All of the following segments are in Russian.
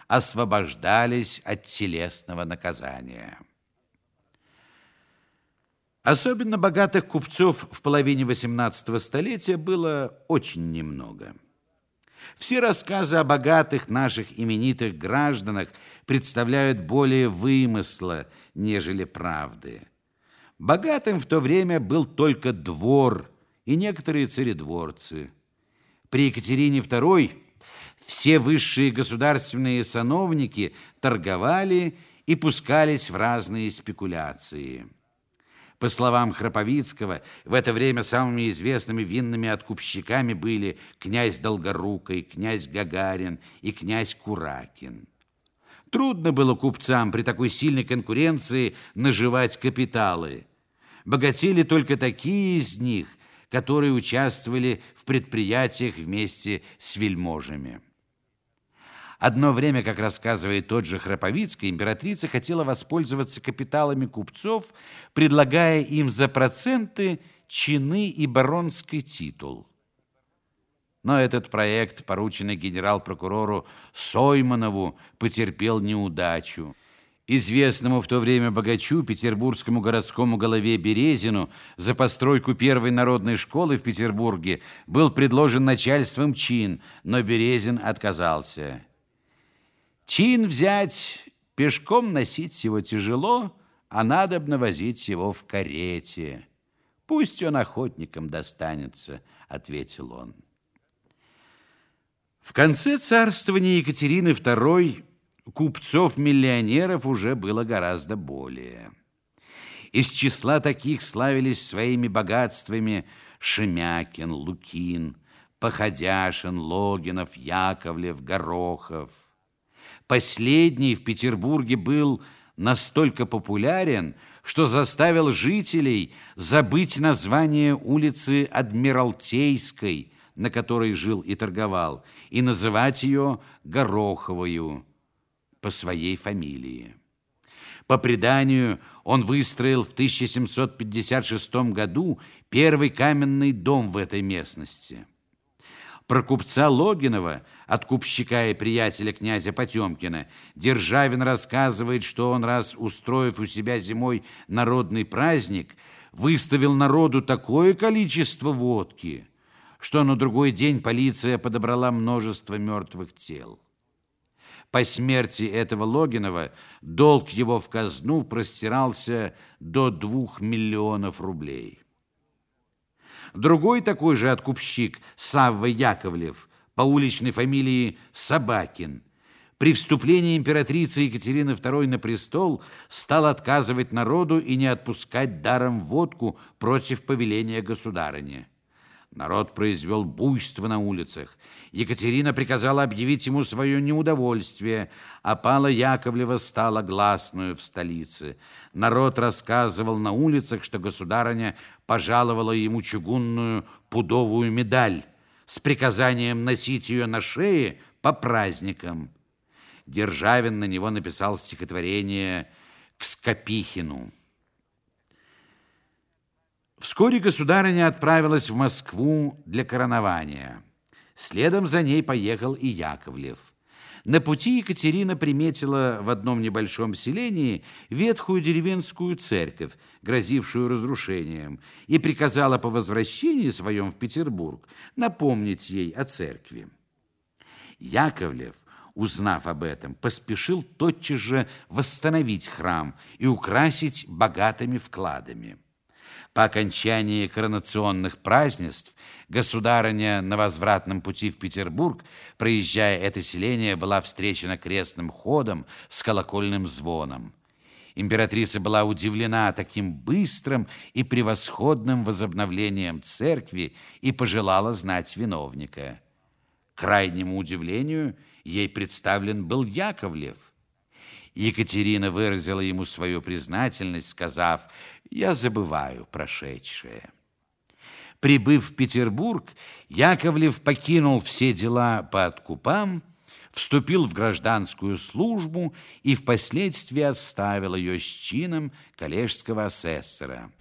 освобождались от телесного наказания. Особенно богатых купцов в половине XVIII столетия было очень немного. Все рассказы о богатых наших именитых гражданах представляют более вымысла, нежели правды. Богатым в то время был только двор и некоторые царедворцы. При Екатерине II все высшие государственные сановники торговали и пускались в разные спекуляции. По словам Храповицкого, в это время самыми известными винными откупщиками были князь Долгорукий, князь Гагарин и князь Куракин. Трудно было купцам при такой сильной конкуренции наживать капиталы. Богатели только такие из них, которые участвовали в предприятиях вместе с вельможами. Одно время, как рассказывает тот же Храповицкий, императрица хотела воспользоваться капиталами купцов, предлагая им за проценты чины и баронский титул. Но этот проект, порученный генерал-прокурору Сойманову, потерпел неудачу. Известному в то время богачу, петербургскому городскому голове Березину, за постройку первой народной школы в Петербурге был предложен начальством чин, но Березин отказался. Чин взять, пешком носить его тяжело, а надобно возить его в карете. Пусть он охотникам достанется, ответил он. В конце царствования Екатерины II купцов-миллионеров уже было гораздо более. Из числа таких славились своими богатствами Шемякин, Лукин, Походяшин, Логинов, Яковлев, Горохов. Последний в Петербурге был настолько популярен, что заставил жителей забыть название улицы Адмиралтейской, на которой жил и торговал, и называть ее Гороховою по своей фамилии. По преданию, он выстроил в 1756 году первый каменный дом в этой местности. Про купца Логинова, откупщика и приятеля князя Потемкина, Державин рассказывает, что он раз, устроив у себя зимой народный праздник, выставил народу такое количество водки, что на другой день полиция подобрала множество мертвых тел. По смерти этого Логинова долг его в казну простирался до 2 миллионов рублей. Другой такой же откупщик, Савва Яковлев, по уличной фамилии Собакин, при вступлении императрицы Екатерины II на престол стал отказывать народу и не отпускать даром водку против повеления государыни. Народ произвел буйство на улицах. Екатерина приказала объявить ему свое неудовольствие, а Пала Яковлева стала гласную в столице. Народ рассказывал на улицах, что государыня пожаловала ему чугунную пудовую медаль с приказанием носить ее на шее по праздникам. Державин на него написал стихотворение «К Скопихину». Вскоре государыня отправилась в Москву для коронования. Следом за ней поехал и Яковлев. На пути Екатерина приметила в одном небольшом селении ветхую деревенскую церковь, грозившую разрушением, и приказала по возвращении своем в Петербург напомнить ей о церкви. Яковлев, узнав об этом, поспешил тотчас же восстановить храм и украсить богатыми вкладами. По окончании коронационных празднеств государыня на возвратном пути в Петербург, проезжая это селение, была встречена крестным ходом с колокольным звоном. Императрица была удивлена таким быстрым и превосходным возобновлением церкви и пожелала знать виновника. К крайнему удивлению ей представлен был Яковлев. Екатерина выразила ему свою признательность, сказав: «Я забываю прошедшее». Прибыв в Петербург, Яковлев покинул все дела по откупам, вступил в гражданскую службу и впоследствии оставил ее с чином коллежского асессора.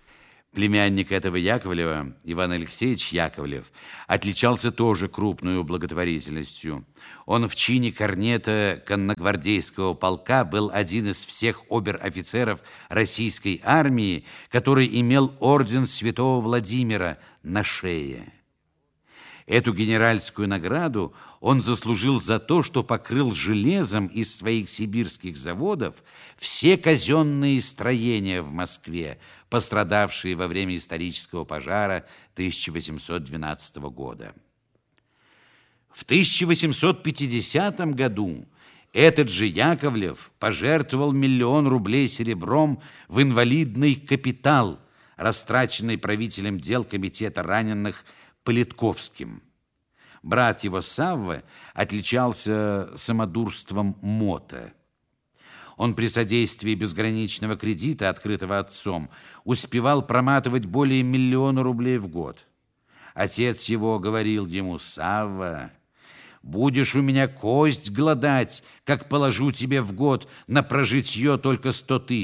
Племянник этого Яковлева, Иван Алексеевич Яковлев, отличался тоже крупной благотворительностью. Он в чине корнета конногвардейского полка был один из всех обер-офицеров российской армии, который имел орден святого Владимира на шее. Эту генеральскую награду он заслужил за то, что покрыл железом из своих сибирских заводов все казенные строения в Москве, пострадавшие во время исторического пожара 1812 года. В 1850 году этот же Яковлев пожертвовал 1 000 000 рублей серебром в инвалидный капитал, растраченный правителем дел комитета раненых Политковским. Брат его Савва отличался самодурством мота. Он при содействии безграничного кредита, открытого отцом, успевал проматывать более 1 000 000 рублей в год. Отец его говорил ему: «Савва, будешь у меня кость глодать, как положу тебе в год на прожитье только 100 000».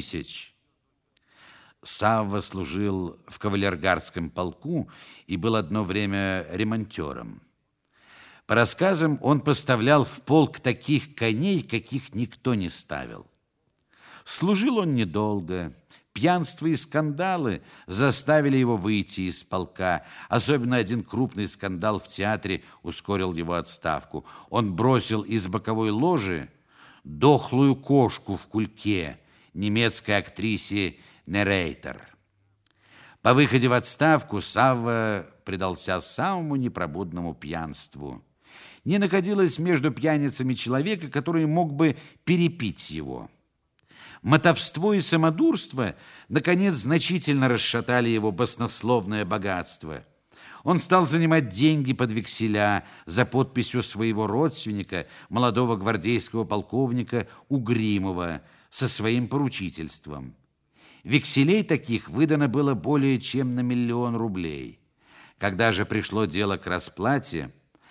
Савва служил в кавалергардском полку и был одно время ремонтером. По рассказам, он поставлял в полк таких коней, каких никто не ставил. Служил он недолго. Пьянство и скандалы заставили его выйти из полка. Особенно один крупный скандал в театре ускорил его отставку. Он бросил из боковой ложи дохлую кошку в кульке немецкой актрисе Нерейтер. По выходе в отставку Савва предался самому непробудному пьянству. Не находилось между пьяницами человека, который мог бы перепить его. Мотовство и самодурство, наконец, значительно расшатали его баснословное богатство. Он стал занимать деньги под векселя за подписью своего родственника, молодого гвардейского полковника Угримова, со своим поручительством. Векселей таких выдано было более чем на 1 000 000 рублей. Когда же пришло дело к расплате,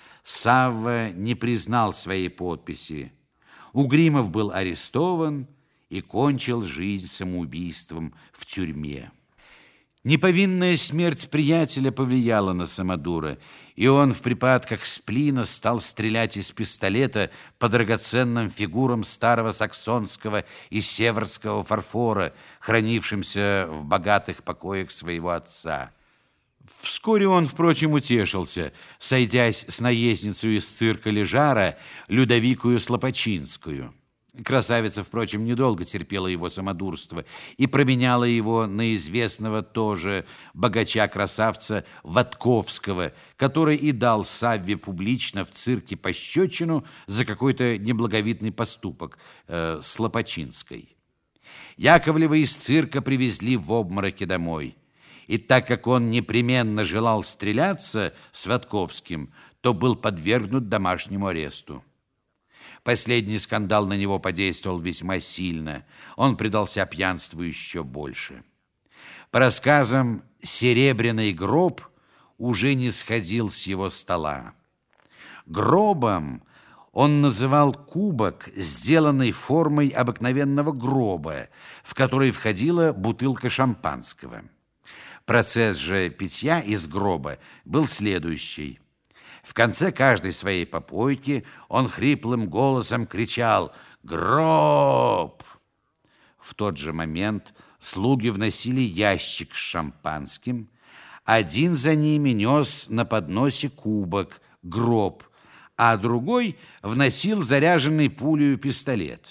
Савва не признал своей подписи. Угримов был арестован и кончил жизнь самоубийством в тюрьме. Неповинная смерть приятеля повлияла на Самодура, и он в припадках сплина стал стрелять из пистолета по драгоценным фигурам старого саксонского и северского фарфора, хранившимся в богатых покоях своего отца. Вскоре он, впрочем, утешился, сойдясь с наездницей из цирка Лежара, Людовикою Слопочинскую. Красавица, впрочем, недолго терпела его самодурство и променяла его на известного тоже богача-красавца Ватковского, который и дал Савве публично в цирке пощечину за какой-то неблаговидный поступок Слопочинской. Яковлева из цирка привезли в обмороке домой. И так как он непременно желал стреляться с Ватковским, то был подвергнут домашнему аресту. Последний скандал на него подействовал весьма сильно. Он предался пьянству еще больше. По рассказам, серебряный гроб уже не сходил с его стола. Гробом он называл кубок, сделанный формой обыкновенного гроба, в который входила бутылка шампанского. Процесс же питья из гроба был следующий. В конце каждой своей попойки он хриплым голосом кричал «Гроб!». В тот же момент слуги вносили ящик с шампанским, один за ними нес на подносе кубок, гроб, а другой вносил заряженный пулею пистолет.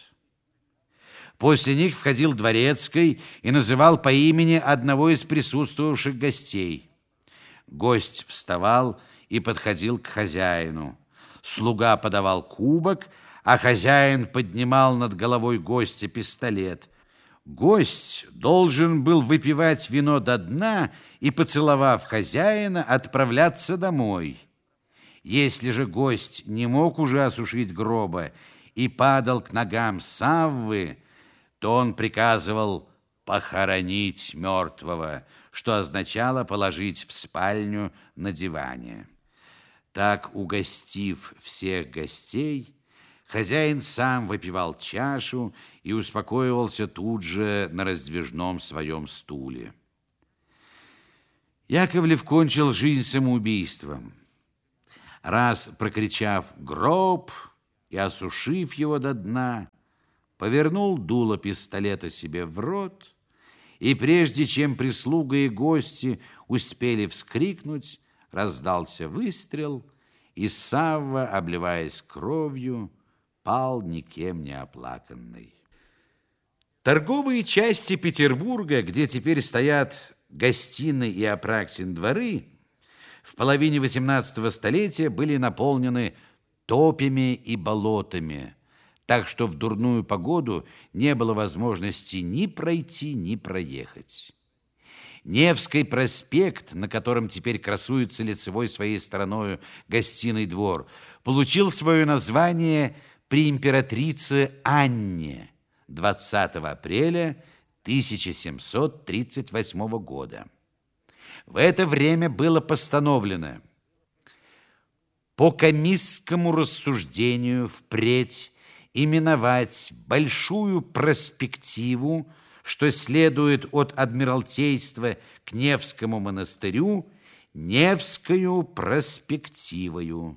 После них входил дворецкий и называл по имени одного из присутствовавших гостей. Гость вставал и подходил к хозяину. Слуга подавал кубок, а хозяин поднимал над головой гостя пистолет. Гость должен был выпивать вино до дна и, поцеловав хозяина, отправляться домой. Если же гость не мог уже осушить гроба и падал к ногам Саввы, то он приказывал похоронить мертвого, что означало положить в спальню на диване. Так, угостив всех гостей, хозяин сам выпивал чашу и успокоивался тут же на раздвижном своем стуле. Яковлев кончил жизнь самоубийством. Раз прокричав «гроб» и осушив его до дна, повернул дуло пистолета себе в рот, и прежде чем прислуга и гости успели вскрикнуть, раздался выстрел, и Савва, обливаясь кровью, пал никем не оплаканный. Торговые части Петербурга, где теперь стоят Гостиный и Апраксин дворы, в половине XVIII столетия были наполнены топями и болотами, так что в дурную погоду не было возможности ни пройти, ни проехать. Невский проспект, на котором теперь красуется лицевой своей стороною Гостиный двор, получил свое название при императрице Анне 20 апреля 1738 года. В это время было постановлено по комиссскому рассуждению впредь именовать большую перспективу, что следует от Адмиралтейства к Невскому монастырю, Невскую проспективою.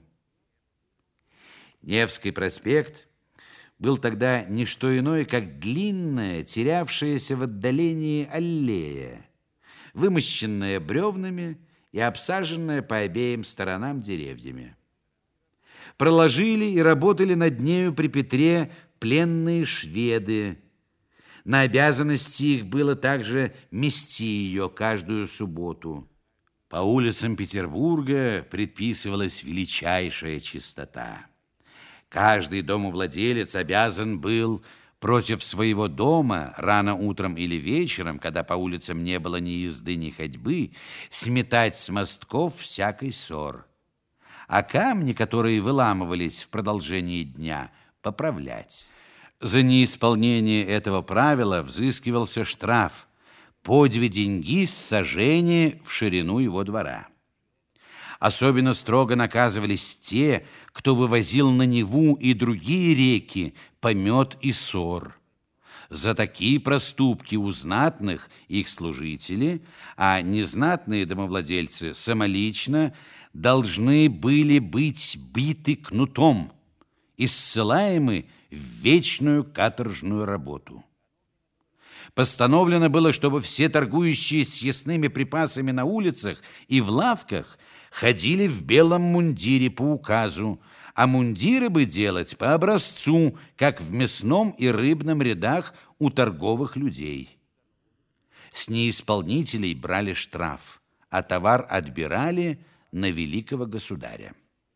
Невский проспект был тогда не что иное, как длинная, терявшаяся в отдалении аллея, вымощенная бревнами и обсаженная по обеим сторонам деревьями. Проложили и работали над нею при Петре пленные шведы. На обязанности их было также мести ее каждую субботу. По улицам Петербурга предписывалась величайшая чистота. Каждый домовладелец обязан был против своего дома рано утром или вечером, когда по улицам не было ни езды, ни ходьбы, сметать с мостков всякий ссор, а камни, которые выламывались в продолжении дня, поправлять. За неисполнение этого правила взыскивался штраф по 2 деньги с сажени в ширину его двора. Особенно строго наказывались те, кто вывозил на Неву и другие реки помет и сор. За такие проступки у знатных их служители, а незнатные домовладельцы самолично должны были быть биты кнутом и ссылаемы в вечную каторжную работу. Постановлено было, чтобы все торгующие съестными припасами на улицах и в лавках ходили в белом мундире по указу, а мундиры бы делать по образцу, как в мясном и рыбном рядах у торговых людей. С неисполнителей брали штраф, а товар отбирали на великого государя.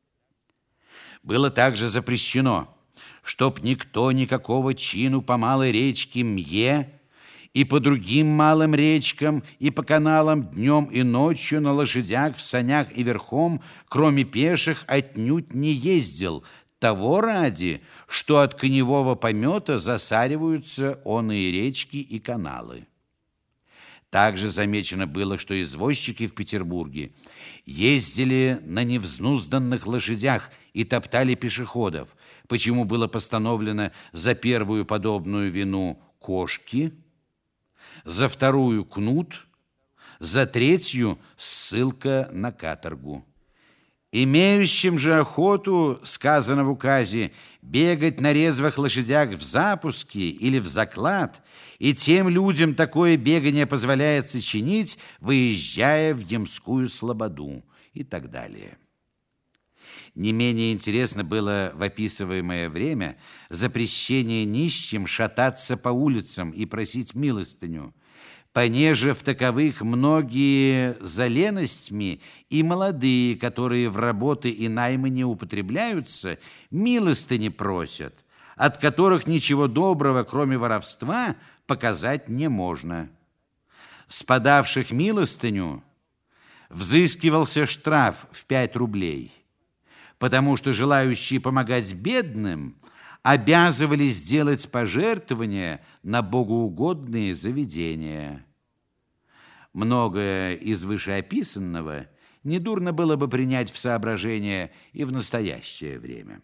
Было также запрещено, чтоб никто никакого чину по малой речке Мье и по другим малым речкам и по каналам днем и ночью на лошадях, в санях и верхом, кроме пеших, отнюдь не ездил, того ради, что от коневого помета засариваются оные речки и каналы. Также замечено было, что извозчики в Петербурге ездили на невзнузданных лошадях и топтали пешеходов, почему было постановлено за первую подобную вину кошки, за вторую кнут, за третью ссылка на каторгу. Имеющим же охоту, сказано в указе, бегать на резвых лошадях в запуске или в заклад, и тем людям такое бегание позволяется чинить, выезжая в Ямскую слободу и так далее. Не менее интересно было в описываемое время запрещение нищим шататься по улицам и просить милостыню, понеже в таковых многие за леностьми и молодые, которые в работы и наймы не употребляются, милостыни просят, от которых ничего доброго, кроме воровства, показать не можно. С подавших милостыню взыскивался штраф в 5 рублей, потому что желающие помогать бедным обязывались делать пожертвования на богоугодные заведения. Многое из вышеописанного недурно было бы принять в соображение и в настоящее время.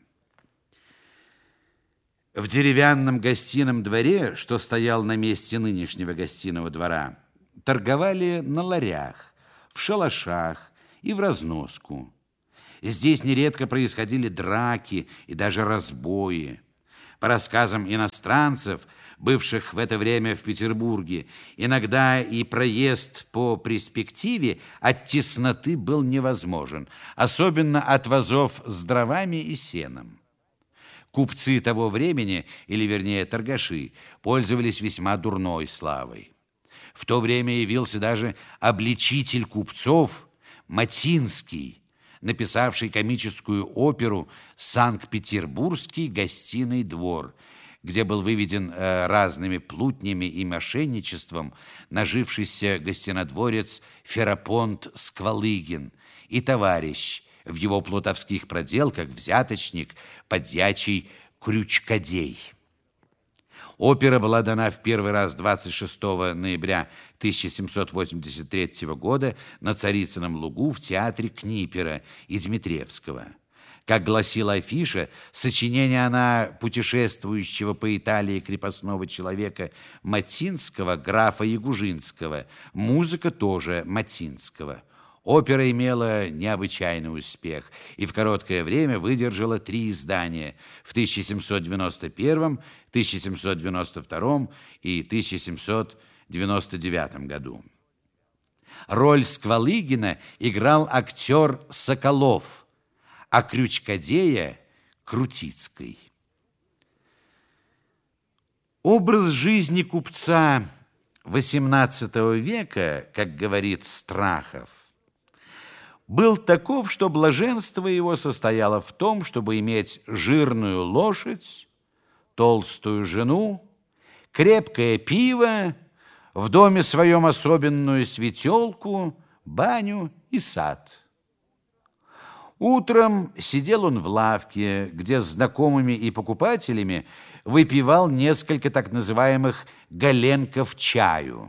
В деревянном гостином дворе, что стоял на месте нынешнего гостиного двора, торговали на ларях, в шалашах и в разноску. Здесь нередко происходили драки и даже разбои. По рассказам иностранцев, бывших в это время в Петербурге, иногда и проезд по перспективе от тесноты был невозможен, особенно от вазов с дровами и сеном. Купцы того времени, или вернее торгаши, пользовались весьма дурной славой. В то время явился даже обличитель купцов Матинский, написавший комическую оперу «Санкт-Петербургский гостиный двор», где был выведен разными плутнями и мошенничеством нажившийся гостинодворец Ферапонт Сквалыгин и товарищ в его плутовских проделках взяточник, подьячий Крючкодей. Опера была дана в первый раз 26 ноября 1783 года на Царицыном лугу в театре Книпера из Дмитриевского. Как гласила афиша, сочинение она путешествующего по Италии крепостного человека Матинского, графа Ягужинского, музыка тоже Матинского. Опера имела необычайный успех и в короткое время выдержала 3 издания в 1791, 1792 и 1799 году. Роль Сквалыгина играл актер Соколов, а Крючкодея — Крутицкий. Образ жизни купца XVIII века, как говорит Страхов, был таков, что блаженство его состояло в том, чтобы иметь жирную лошадь, толстую жену, крепкое пиво, в доме своем особенную светелку, баню и сад. Утром сидел он в лавке, где с знакомыми и покупателями выпивал несколько так называемых галенков чаю.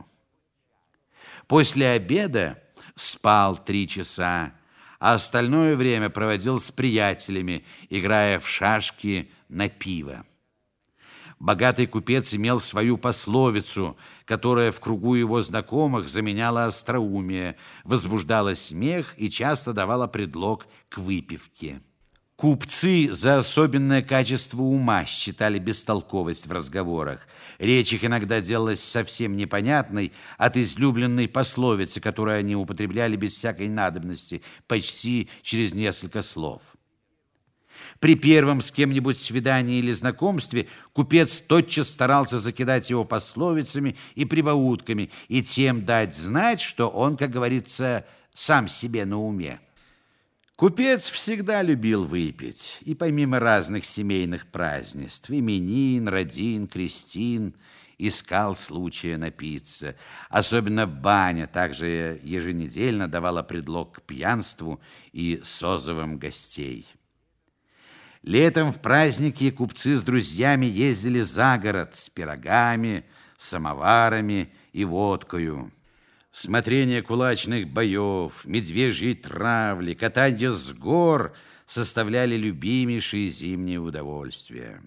После обеда спал 3 часа, а остальное время проводил с приятелями, играя в шашки на пиво. Богатый купец имел свою пословицу, которая в кругу его знакомых заменяла остроумие, возбуждала смех и часто давала предлог к выпивке. Купцы за особенное качество ума считали бестолковость в разговорах. Речь их иногда делалась совсем непонятной от излюбленной пословицы, которую они употребляли без всякой надобности, почти через несколько слов. При первом с кем-нибудь свидании или знакомстве купец тотчас старался закидать его пословицами и прибаутками и тем дать знать, что он, как говорится, сам себе на уме. Купец всегда любил выпить, и помимо разных семейных празднеств, именин, родин, крестин, искал случая напиться. Особенно баня также еженедельно давала предлог к пьянству и созовам гостей. Летом в праздники купцы с друзьями ездили за город с пирогами, самоварами и водкою. Смотрение кулачных боев, медвежьей травли, катанье с гор составляли любимейшие зимние удовольствия.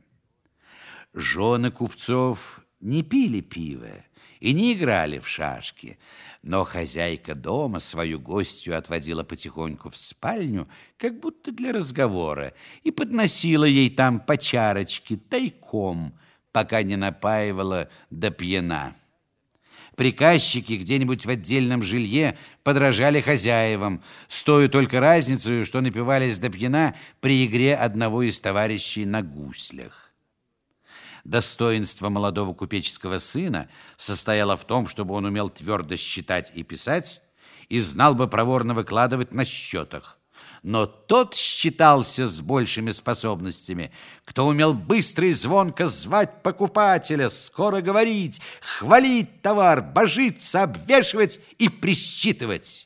Жены купцов не пили пиво и не играли в шашки, но хозяйка дома свою гостью отводила потихоньку в спальню, как будто для разговора, и подносила ей там по чарочке тайком, пока не напаивала до пьяна. Приказчики где-нибудь в отдельном жилье подражали хозяевам, с той только разницей, что напивались до пьяна при игре одного из товарищей на гуслях. Достоинство молодого купеческого сына состояло в том, чтобы он умел твердо считать и писать и знал бы проворно выкладывать на счетах. Но тот считался с большими способностями, кто умел быстро и звонко звать покупателя, скоро говорить, хвалить товар, божиться, обвешивать и присчитывать.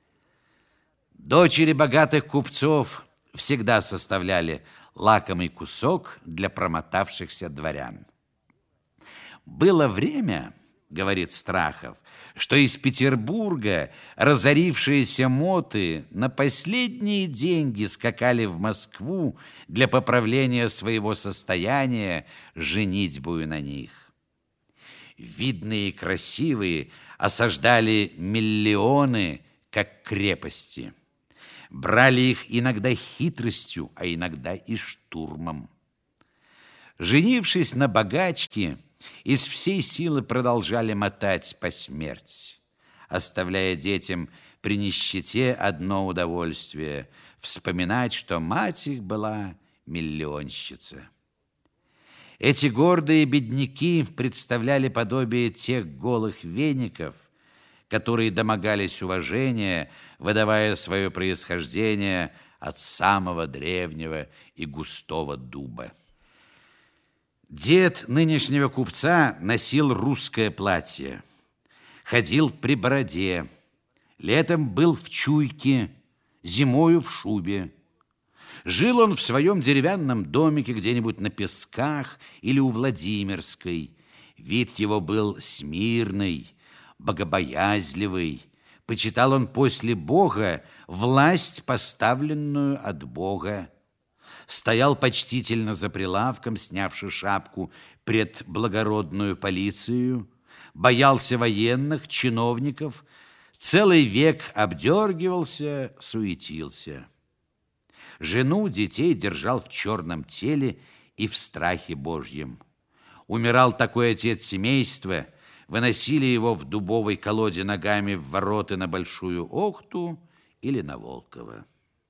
Дочери богатых купцов всегда составляли лакомый кусок для промотавшихся дворян. Было время, говорит Страхов, что из Петербурга разорившиеся моты на последние деньги скакали в Москву для поправления своего состояния женитьбою на них. Видные и красивые осаждали миллионы как крепости. Брали их иногда хитростью, а иногда и штурмом. Женившись на богачке, из всей силы продолжали мотать по смерти, оставляя детям при нищете одно удовольствие — вспоминать, что мать их была миллионщица. Эти гордые бедняки представляли подобие тех голых веников, которые домогались уважения, выдавая свое происхождение от самого древнего и густого дуба. Дед нынешнего купца носил русское платье, ходил при бороде, летом был в чуйке, зимою в шубе. Жил он в своем деревянном домике где-нибудь на Песках или у Владимирской. Вид его был смирный, богобоязливый. Почитал он после Бога власть, поставленную от Бога. Стоял почтительно за прилавком, снявши шапку пред благородную полицию, боялся военных, чиновников, целый век обдергивался, суетился. Жену, детей держал в черном теле и в страхе Божьем. Умирал такой отец семейства, выносили его в дубовой колоде ногами в ворота на Большую Охту или на Волково.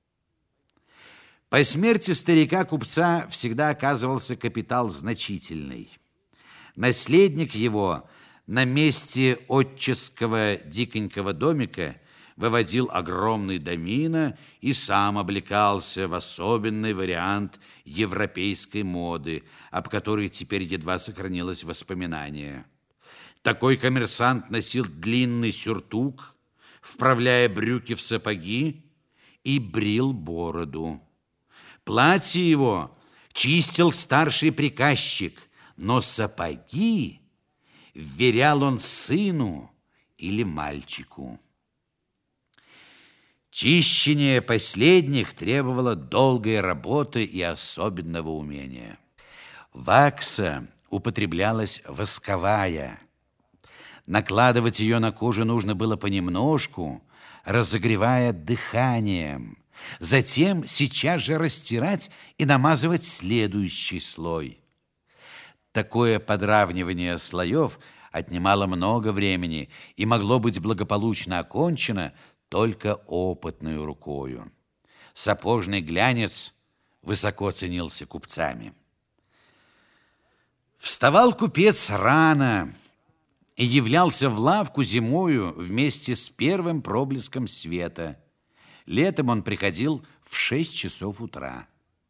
По смерти старика-купца всегда оказывался капитал значительный. Наследник его на месте отческого диконького домика выводил огромный домино и сам облекался в особенный вариант европейской моды, об которой теперь едва сохранилось воспоминание. Такой коммерсант носил длинный сюртук, вправляя брюки в сапоги, и брил бороду. Платье его чистил старший приказчик, но сапоги вверял он сыну или мальчику. Чищение последних требовало долгой работы и особенного умения. Вакса употреблялась восковая. Накладывать ее на кожу нужно было понемножку, разогревая дыханием. Затем сейчас же растирать и намазывать следующий слой. Такое подравнивание слоев отнимало много времени и могло быть благополучно окончено только опытную рукою. Сапожный глянец высоко ценился купцами. Вставал купец рано и являлся в лавку зимою вместе с первым проблеском света. Летом он приходил в 6 часов утра.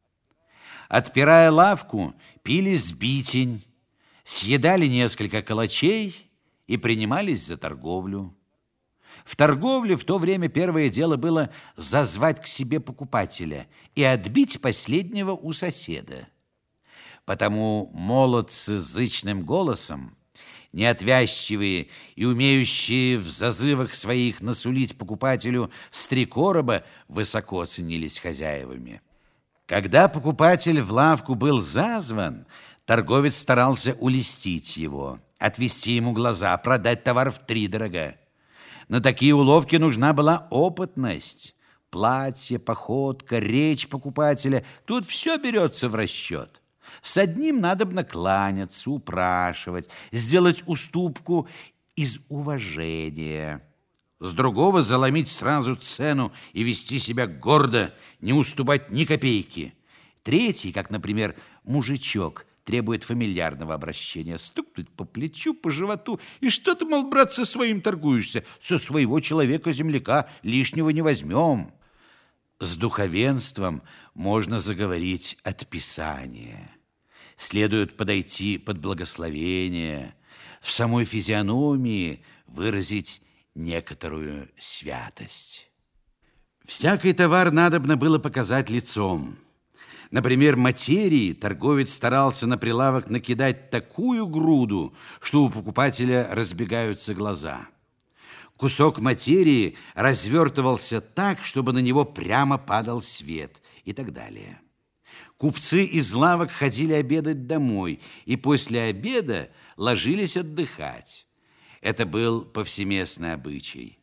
Отпирая лавку, пили сбитень, съедали несколько калачей и принимались за торговлю. В торговле в то время первое дело было зазвать к себе покупателя и отбить последнего у соседа. Потому молодцы с зычным голосом, неотвязчивые и умеющие в зазывах своих насулить покупателю с 3 короба, высоко ценились хозяевами. Когда покупатель в лавку был зазван, торговец старался улестить его, отвести ему глаза, продать товар втридорога. На такие уловки нужна была опытность. Платье, походка, речь покупателя — тут все берется в расчет. С одним надобно кланяться, упрашивать, сделать уступку из уважения. С другого заломить сразу цену и вести себя гордо, не уступать ни копейки. Третий, как, например, мужичок, требует фамильярного обращения, стукнуть по плечу, по животу. И что ты, мол, брат, со своим торгуешься? Со своего человека-земляка лишнего не возьмем. С духовенством можно заговорить от Писания. Следует подойти под благословение, в самой физиономии выразить некоторую святость. Всякий товар надобно было показать лицом. Например, материи торговец старался на прилавок накидать такую груду, что у покупателя разбегаются глаза. Кусок материи развертывался так, чтобы на него прямо падал свет и так далее. Купцы из лавок ходили обедать домой и после обеда ложились отдыхать. Это был повсеместный обычай.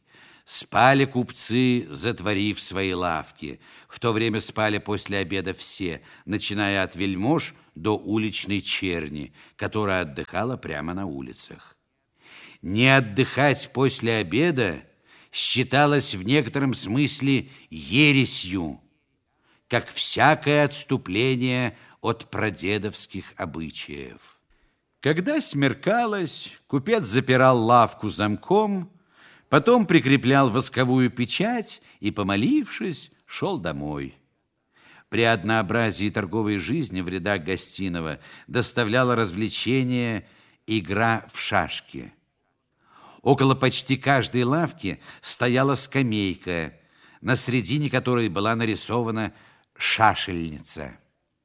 Спали купцы, затворив свои лавки. В то время спали после обеда все, начиная от вельмож до уличной черни, которая отдыхала прямо на улицах. Не отдыхать после обеда считалось в некотором смысле ересью, как всякое отступление от прадедовских обычаев. Когда смеркалось, купец запирал лавку замком, потом прикреплял восковую печать и, помолившись, шел домой. При однообразии торговой жизни в рядах гостиного доставляла развлечение игра в шашки. Около почти каждой лавки стояла скамейка, на середине которой была нарисована шашельница.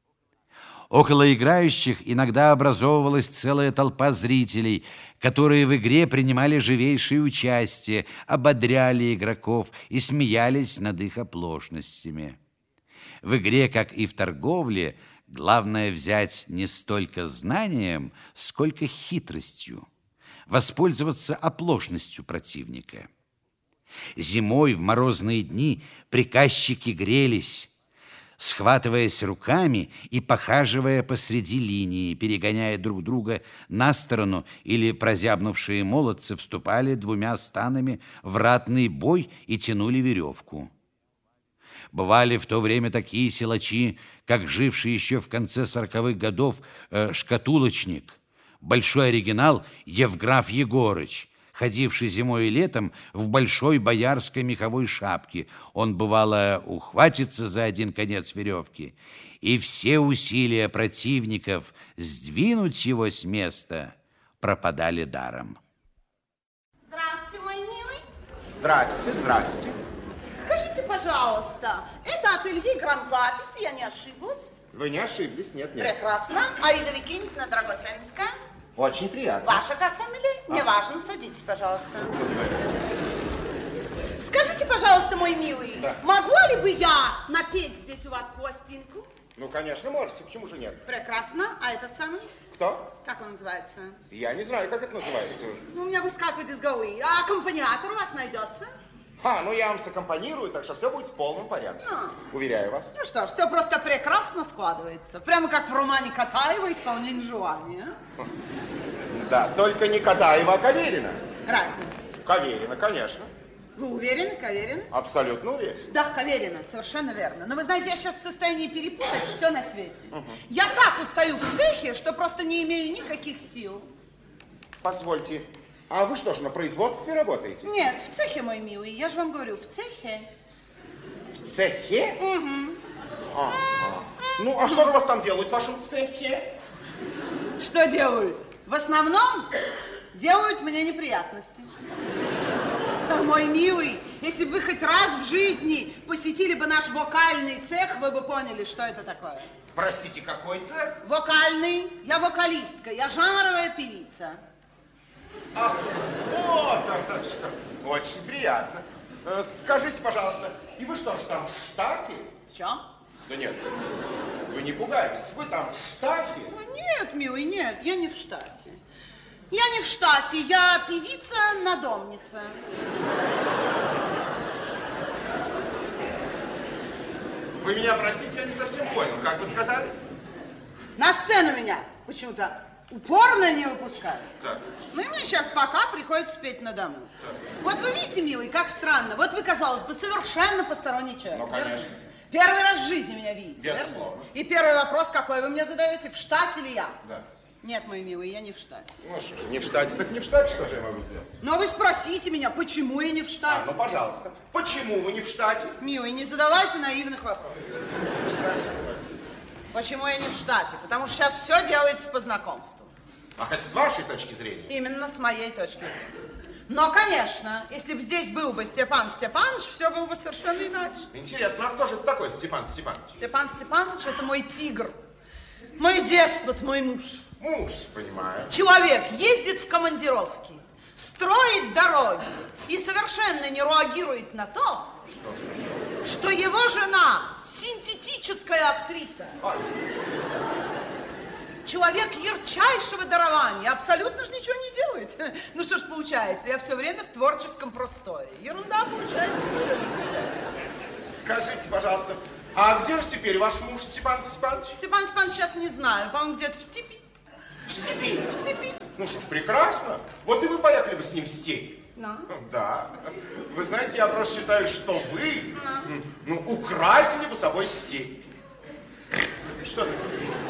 Около играющих иногда образовывалась целая толпа зрителей, которые в игре принимали живейшее участие, ободряли игроков и смеялись над их оплошностями. В игре, как и в торговле, главное взять не столько знанием, сколько хитростью, воспользоваться оплошностью противника. Зимой в морозные дни приказчики грелись, схватываясь руками и похаживая посреди линии, перегоняя друг друга на сторону, или прозябнувшие молодцы вступали двумя станами в ратный бой и тянули веревку. Бывали в то время такие силачи, как живший еще в конце 40-х годов шкатулочник, большой оригинал Евграф Егорыч, ходивший зимой и летом в большой боярской меховой шапке. Он, бывало, ухватится за один конец веревки, и все усилия противников сдвинуть его с места пропадали даром. Здравствуйте, мой милый. Здрасте, здрасте. Скажите, пожалуйста, это ателье грамзаписи, я не ошиблась? Вы не ошиблись, нет. Прекрасно. Аида Викентьевна Драгоценская. Очень приятно. Ваша как фамилия? Не важно, садитесь, пожалуйста. Скажите, пожалуйста, мой милый, могла ли бы я напеть здесь у вас пластинку? Ну, конечно, можете. Почему же нет? Прекрасно. А этот самый? Кто? Как он называется? Я не знаю, как это называется. Ну, у меня выскакивает из головы. А аккомпаниатор у вас найдется? Ну я вам саккомпанирую, так что все будет в полном порядке. Уверяю вас. Ну что ж, все просто прекрасно складывается. Прямо как в романе Катаева «Исполнение желания». Да, только не Катаева, а Каверина. Разве? Каверина, конечно. Вы уверены, Каверина? Абсолютно уверен. Да, Каверина, совершенно верно. Но вы знаете, я сейчас в состоянии перепутать все на свете. Я так устаю в цехе, что просто не имею никаких сил. Позвольте, а вы что же, на производстве работаете? Нет, в цехе, мой милый. Я же вам говорю, в цехе. В цехе? Угу. Ну, а что же у вас там делают в вашем цехе? Что делают? В основном делают мне неприятности. Да, мой милый, если бы вы хоть раз в жизни посетили бы наш вокальный цех, вы бы поняли, что это такое. Простите, какой цех? Вокальный. Я вокалистка, я жанровая певица. Ах, вот оно что. Очень приятно. Скажите, пожалуйста, и вы что же там в штате? В чем? Да нет, вы не пугайтесь, вы там в штате? Нет, милый, нет, я не в штате. Я не в штате, я певица-надомница. Вы меня простите, я не совсем понял, как вы сказали? На сцену меня почему-то упорно не выпускают. Так. Ну и мне сейчас пока приходится петь на дому. Так. Вот вы видите, милый, как странно. Вот вы, казалось бы, совершенно посторонний человек. Ну, конечно. Верно? Первый раз в жизни меня видите. Безусловно. И первый вопрос, какой вы мне задаете, в штате ли я? Да. Нет, мой милый, я не в штате. Ну что ж, не в штате, так не в штате, что же я могу сделать? Но вы спросите меня, почему я не в штате? Ну, пожалуйста, почему вы не в штате? Милый, не задавайте наивных вопросов. Почему я не в штате? Потому что сейчас все делается по знакомству. А это с вашей точки зрения? Именно с моей точки зрения. Но, конечно, если бы здесь был бы Степан Степанович, все было бы совершенно иначе. Интересно, а кто же это такой Степан Степанович? Степан Степанович – это мой тигр, мой деспот, мой муж. Муж, понимаю. Человек ездит в командировки, строит дороги и совершенно не реагирует на то, что его жена – синтетическая актриса. человек ярчайшего дарования, абсолютно же ничего не делает. Ну что ж получается, я все время в творческом простое. Ерунда получается. Скажите, пожалуйста, а где же теперь ваш муж Степан Степанович? Степан Степанович сейчас не знаю, по-моему, где-то в степи. В степи? В степи. Ну что ж, прекрасно. Вот и вы поехали бы с ним в степь. Да. Да. Вы знаете, я просто считаю, что вы, украсили бы собой степь. Что ты?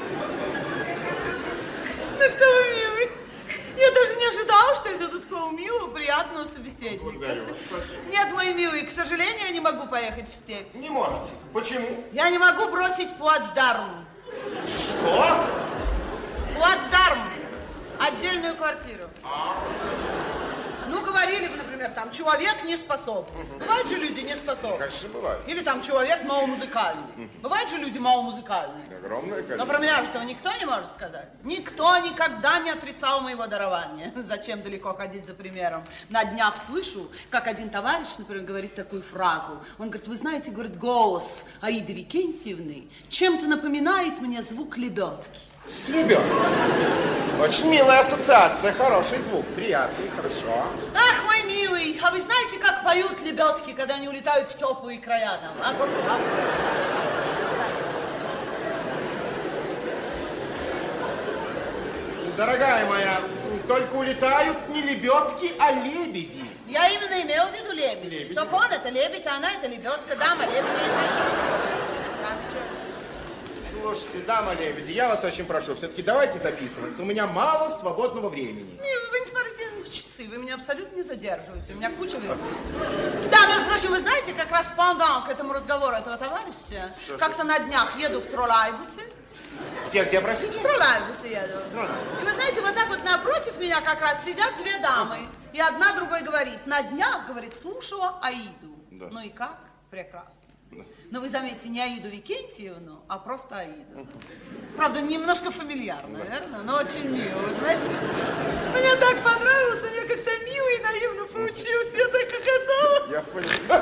Ну что вы, милый, я даже не ожидала, что я до такого милого, приятного собеседника. Благодарю вас, спасибо. Нет, мой милый, к сожалению, я не могу поехать в степь. Не можете. Почему? Я не могу бросить плацдарм. Что? Плацдарм. Отдельную квартиру. Ну, говорили бы, например, там, человек не способен. Бывают же люди не способны. Конечно, бывает. Или там человек маломузыкальный. Бывают же люди маломузыкальные. Огромное количество. Но про меня же этого никто не может сказать. Никто никогда не отрицал моего дарования. Зачем далеко ходить за примером? На днях слышу, как один товарищ, например, говорит такую фразу. Он говорит, вы знаете, говорит, голос Аиды Викентьевны чем-то напоминает мне звук лебедки. Лебедка. Очень милая ассоциация, хороший звук, приятный, хорошо. Ах, мой милый, а вы знаете, как поют лебедки, когда они улетают в теплые края там? А? Дорогая моя, только улетают не лебедки, а лебеди. Я именно имел в виду лебедь. Только он это лебедь, а она это лебедка, дама лебедь. Слушайте, дама лебеди, я вас очень прошу, все-таки давайте записываться. У меня мало свободного времени. Вы не смотрите на часы, вы меня абсолютно не задерживаете. У меня куча времени. Да, между прочим, вы знаете, как раз пандан к этому разговору этого товарища, как-то на днях еду в троллейбусе. Где, простите? В троллейбусе еду. И вы знаете, вот так вот напротив меня как раз сидят две дамы. И одна другой говорит, на днях, говорит, слушала Аиду. Да. Ну и как? Прекрасно. Но вы заметите, не Аиду Викентьевну, а просто Аиду. Правда, немножко фамильярно, верно? Но очень мило, вы знаете. Мне так понравилось, у нее как-то мило и наивно получилось. Я так хохотала. Я понял.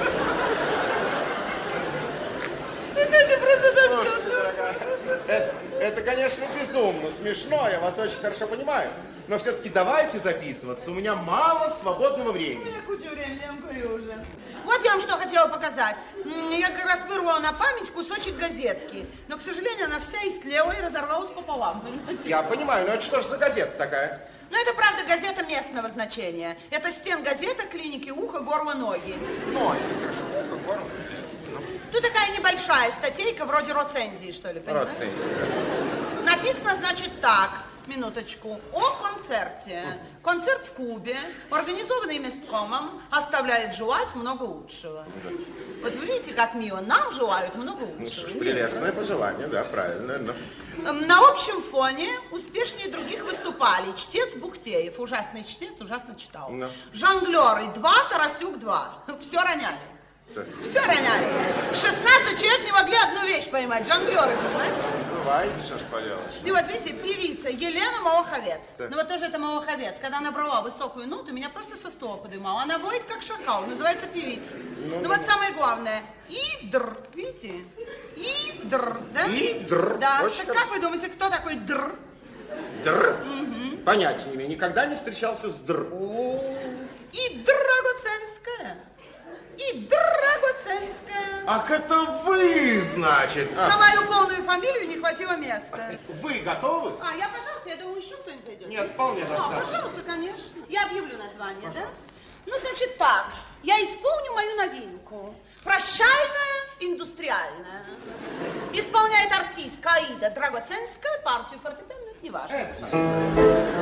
Вы знаете, просто Слушайте, дорогая, это, конечно, безумно смешно, я вас очень хорошо понимаю. Но все-таки давайте записываться, у меня мало свободного У времени. меня куча времени, я вам говорю уже. Вот я вам что хотела показать. Я как раз вырвала на память кусочек газетки. Но, к сожалению, она вся истлела и разорвалась пополам, понимаете? Я понимаю, но это что ж за газета такая? Ну, это, правда, газета местного значения. Это стенгазета клиники ухо, горло, ноги. Ноги, хорошо, ухо, горло. Тут такая небольшая статейка, вроде рецензии, что ли, понимаете? Рецензия. Написано, значит, так, минуточку, о концерте. Концерт в клубе, организованный месткомом, оставляет желать много лучшего. Вот вы видите, как мило, нам желают много Ну лучшего. что ж, прелестное пожелание, да, правильно. Но... На общем фоне успешнее других выступали чтец Бухтеев, ужасный чтец, ужасно читал. Да. Жонглеры 2, Тарасюк 2. Все роняли. Да. Все роняли. 16 человек не могли одну вещь поймать. Жонглеры, понимаете? Бывает, что ж поделаешь. И вот видите, певица Елена Малаховец. Так. Ну вот тоже это Малаховец. Когда она брала высокую ноту, меня просто со стола поднимала. Она воет как шакал, называется певица. Ну вот самое главное. Идр, видите? Идр, да? Идр. Да. Очень Так хорошо. как вы думаете, кто такой др? Др. Понятия не имею, никогда не встречался с др. И драгоценская. И драгоценская. Ах, это вы, значит. На мою полную фамилию не хватило места. Вы готовы? Я, пожалуйста, я думаю, еще кто-нибудь зайдет. Нет, вполне достаточно. Пожалуйста, конечно. Я объявлю название, да? Ну, значит так, я исполню мою новинку. Прощальная, индустриальная. Исполняет артистка Аида Драгоценская, партию фортепиано, это не важно.